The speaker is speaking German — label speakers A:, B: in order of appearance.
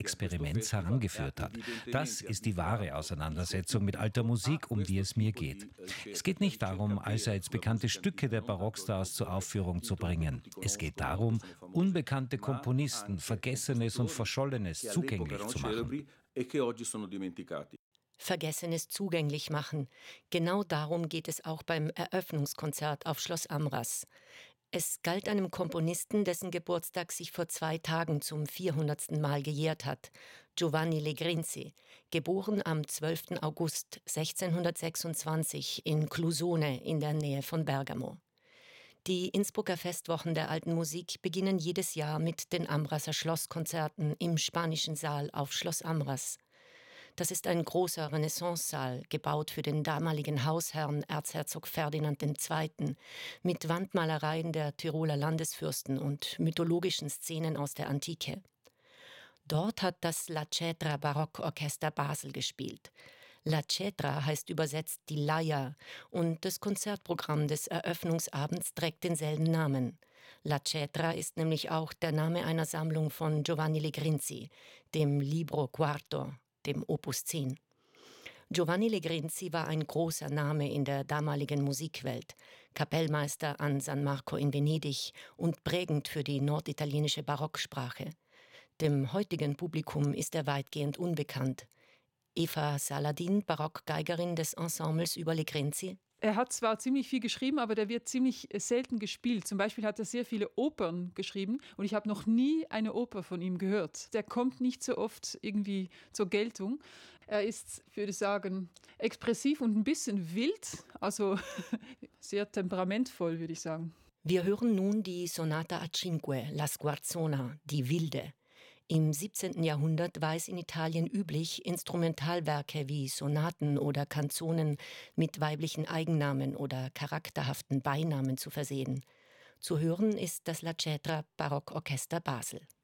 A: Experiments herangeführt hat. Das ist die wahre Auseinandersetzung mit alter Musik, um die es mir geht. Es geht nicht darum, allseits bekannte Stücke der Barockstars zur Aufführung zu bringen. Es geht darum, unbekannte Komponisten, Vergessenes und Verschollenes zugänglich zu machen.
B: Vergessenes zugänglich machen. Genau darum geht es auch beim Eröffnungskonzert auf Schloss Amras. Es galt einem Komponisten, dessen Geburtstag sich vor 2 Tagen zum 400. Mal gejährt hat, Giovanni Legrinzi, geboren am 12. August 1626 in Clusone in der Nähe von Bergamo. Die Innsbrucker Festwochen der alten Musik beginnen jedes Jahr mit den Amraser Schlosskonzerten im Spanischen Saal auf Schloss Amras. Das ist ein großer Renaissancesaal, gebaut für den damaligen Hausherrn Erzherzog Ferdinand II., mit Wandmalereien der Tiroler Landesfürsten und mythologischen Szenen aus der Antike. Dort hat das La Cetra Barockorchester Basel gespielt. La Cetra heißt übersetzt die Leier und das Konzertprogramm des Eröffnungsabends trägt denselben Namen. La Cetra ist nämlich auch der Name einer Sammlung von Giovanni Legrinzi, dem Libro Quarto, dem Opus 10. Giovanni Legrinzi war ein großer Name in der damaligen Musikwelt, Kapellmeister an San Marco in Venedig und prägend für die norditalienische Barocksprache. Dem heutigen Publikum ist er weitgehend unbekannt. Eva Saladin, Barockgeigerin des Ensembles über Legrinzi.
C: Er hat zwar ziemlich viel geschrieben, aber der wird ziemlich selten gespielt. Zum Beispiel hat er sehr viele Opern geschrieben und ich habe noch nie eine Oper von ihm gehört. Der kommt nicht so oft irgendwie zur Geltung. Er ist, würde ich sagen, expressiv und ein bisschen wild, also sehr temperamentvoll, würde ich sagen.
B: Wir hören nun die Sonata a cinque, La Sguarzona, die Wilde. Im 17. Jahrhundert war es in Italien üblich, Instrumentalwerke wie Sonaten oder Kanzonen mit weiblichen Eigennamen oder charakterhaften Beinamen zu versehen. Zu hören ist das La Cetra Barockorchester Basel.